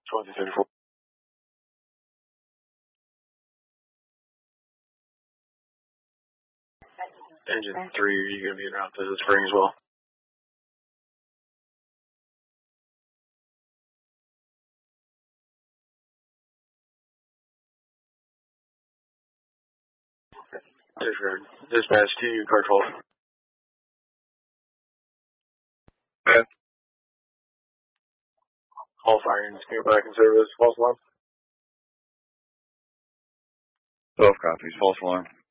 2034. Engine 3, are you going to be around to the spring as well? Dispatch to car 12. Okay. All fire units, can you go back and service false alarm? 12 copies, false alarm.